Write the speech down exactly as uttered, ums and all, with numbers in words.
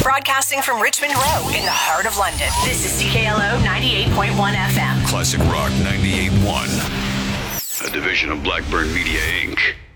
Broadcasting from Richmond Row in the heart of London. This is C K L O ninety-eight point one F M. Classic Rock ninety-eight point one. A division of Blackburn Media, Incorporated